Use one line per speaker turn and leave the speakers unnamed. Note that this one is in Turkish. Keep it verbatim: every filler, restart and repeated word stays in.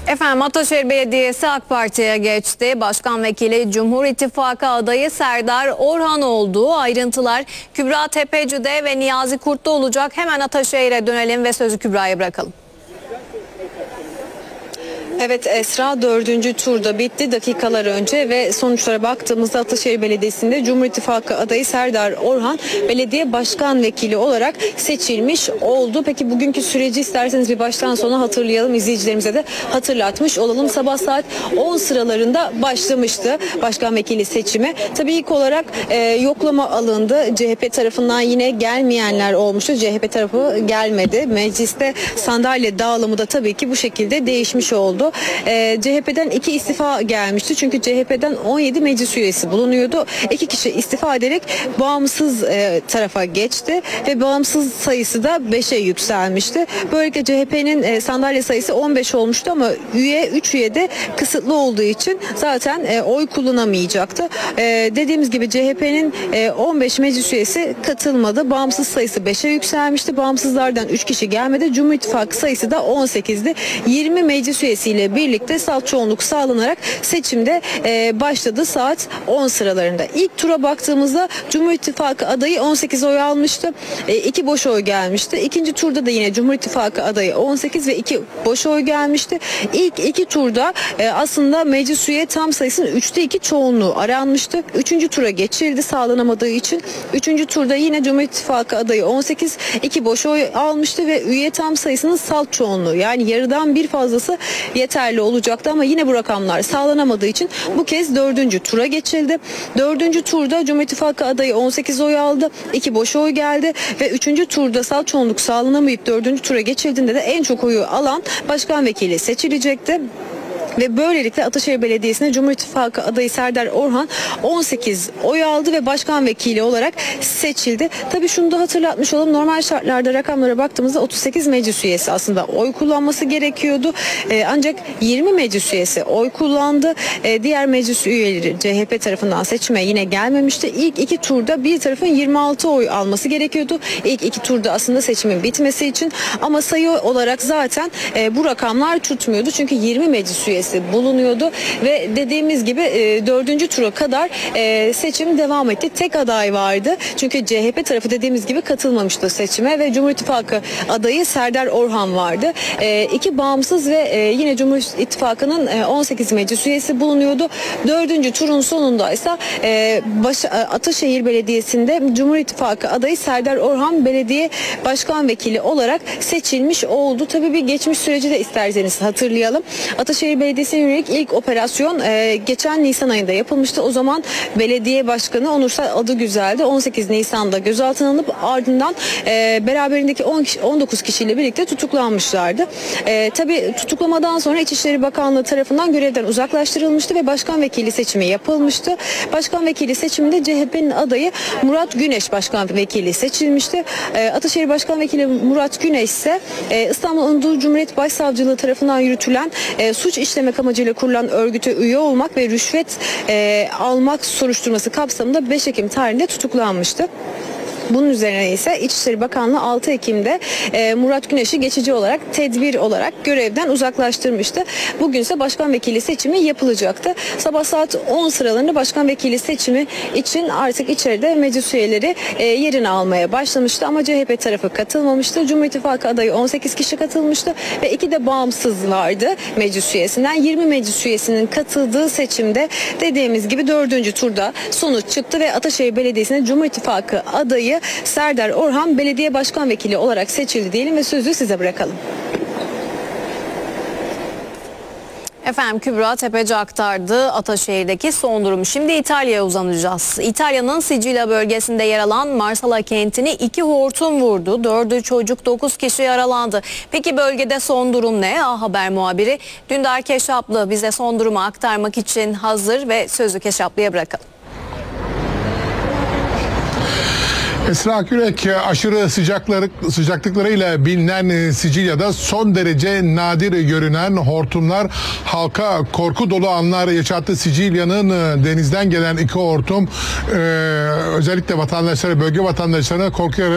Efendim Ataşehir Belediyesi AK Parti'ye geçti. Başkan Vekili Cumhur İttifakı adayı Serdar Orhan olduğu ayrıntılar Kübra Tepeci'de ve Niyazi Kurt'ta olacak. Hemen Ataşehir'e dönelim ve sözü Kübra'ya bırakalım.
Evet Esra, dördüncü turda bitti dakikalar önce ve sonuçlara baktığımızda Ataşehir Belediyesi'nde Cumhur İttifakı adayı Serdar Orhan belediye başkan vekili olarak seçilmiş oldu. Peki bugünkü süreci isterseniz bir baştan sona hatırlayalım, izleyicilerimize de hatırlatmış olalım. Sabah saat on sıralarında başlamıştı başkan vekili seçimi. Tabii ilk olarak e, yoklama alındı. C H P tarafından yine gelmeyenler olmuştu. C H P tarafı gelmedi. Mecliste sandalye dağılımı da tabii ki bu şekilde değişmiş oldu. Ee, C H P'den iki istifa gelmişti. Çünkü C H P'den on yedi meclis üyesi bulunuyordu. İki kişi istifa ederek bağımsız e, tarafa geçti ve bağımsız sayısı da beşe yükselmişti. Böylelikle C H P'nin e, sandalye sayısı on beş olmuştu ama üye üç üye de kısıtlı olduğu için zaten e, oy kullanamayacaktı. E, dediğimiz gibi C H P'nin e, on beş meclis üyesi katılmadı. Bağımsız sayısı beşe yükselmişti. Bağımsızlardan üç kişi gelmedi. Cumhur İttifakı sayısı da on sekizdi. yirmi meclis üyesiyle ile birlikte salt çoğunluk sağlanarak seçimde e, başladı saat on sıralarında. İlk tura baktığımızda Cumhur İttifakı adayı on sekiz oy almıştı. E, iki boş oy gelmişti. İkinci turda da yine Cumhur İttifakı adayı on sekiz ve iki boş oy gelmişti. İlk iki turda e, aslında meclis üye tam sayısının üçte iki çoğunluğu aranmıştı. Üçüncü tura geçildi sağlanamadığı için. Üçüncü turda yine Cumhur İttifakı adayı on sekiz, iki boş oy almıştı ve üye tam sayısının salt çoğunluğu yani yarıdan bir fazlası yeterli olacaktı ama yine bu rakamlar sağlanamadığı için bu kez dördüncü tura geçildi. Dördüncü turda Cumhur İttifakı adayı on sekiz oy aldı. iki boş oy geldi ve üçüncü turda salt çoğunluk sağlanamayıp dördüncü tura geçildiğinde de en çok oyu alan başkan vekili seçilecekti. Ve böylelikle Ataşehir Belediyesi'ne Cumhur İttifakı adayı Serdar Orhan on sekiz oy aldı ve başkan vekili olarak seçildi. Tabii şunu da hatırlatmış olalım. Normal şartlarda rakamlara baktığımızda otuz sekiz meclis üyesi aslında oy kullanması gerekiyordu. Ee, ancak yirmi meclis üyesi oy kullandı. Ee, diğer meclis üyeleri C H P tarafından seçime yine gelmemişti. İlk iki turda bir tarafın yirmi altı oy alması gerekiyordu. İlk iki turda aslında seçimin bitmesi için ama sayı olarak zaten e, bu rakamlar tutmuyordu. Çünkü yirmi meclis üyesi bulunuyordu ve dediğimiz gibi e, dördüncü tura kadar e, seçim devam etti. Tek aday vardı. Çünkü C H P tarafı dediğimiz gibi katılmamıştı seçime ve Cumhur İttifakı adayı Serdar Orhan vardı. E, iki bağımsız ve e, yine Cumhur İttifakı'nın e, on sekiz meclis üyesi bulunuyordu. Dördüncü turun sonunda ise e, baş, Ataşehir Belediyesi'nde Cumhur İttifakı adayı Serdar Orhan belediye başkan vekili olarak seçilmiş oldu. Tabii bir geçmiş süreci de isterseniz hatırlayalım. Ataşehir Belediyesi'ne yönelik ilk operasyon e, geçen Nisan ayında yapılmıştı. O zaman belediye başkanı Onursal Adıgüzel'de on sekiz Nisan'da gözaltına alınıp ardından e, beraberindeki on kişi, on dokuz kişiyle birlikte tutuklanmışlardı. E, tabii tutuklamadan sonra İçişleri Bakanlığı tarafından görevden uzaklaştırılmıştı ve başkan vekili seçimi yapılmıştı. Başkan vekili seçiminde C H P'nin adayı Murat Güneş başkan vekili seçilmişti. E, Ataşehir Başkan Vekili Murat Güneş ise e, İstanbul Anadolu Cumhuriyet Başsavcılığı tarafından yürütülen e, suç işlemek amacıyla kurulan örgüte üye olmak ve rüşvet e, almak soruşturması kapsamında beş Ekim tarihinde tutuklanmıştı. Bunun üzerine ise İçişleri Bakanlığı altı Ekim'de e, Murat Güneş'i geçici olarak tedbir olarak görevden uzaklaştırmıştı. Bugün ise başkan vekili seçimi yapılacaktı. Sabah saat on sıralarında başkan vekili seçimi için artık içeride meclis üyeleri e, yerini almaya başlamıştı ama C H P tarafı katılmamıştı. Cumhur İttifakı adayı on sekiz kişi katılmıştı ve iki de bağımsız vardı meclis üyesinden. yirmi meclis üyesinin katıldığı seçimde dediğimiz gibi dördüncü turda sonuç çıktı ve Ataşehir Belediyesi'ne Cumhur İttifakı adayı Serdar Orhan belediye başkan vekili olarak seçildi diyelim ve sözü size bırakalım.
Efendim Kübra Tepeci aktardı Ataşehir'deki son durumu. Şimdi İtalya'ya uzanacağız. İtalya'nın Sicilya bölgesinde yer alan Marsala kentini iki hortum vurdu. Dördü çocuk, dokuz kişi yaralandı. Peki bölgede son durum ne? A Haber muhabiri Dündar Keşaplı bize son durumu aktarmak için hazır ve sözü Keşaplı'ya bırakalım.
Esra Kürek, aşırı sıcaklık, sıcaklıklarıyla bilinen Sicilya'da son derece nadir görünen hortumlar halka korku dolu anlar yaşattı. Sicilya'nın denizden gelen iki hortum özellikle vatandaşlara, bölge vatandaşlarına korkuya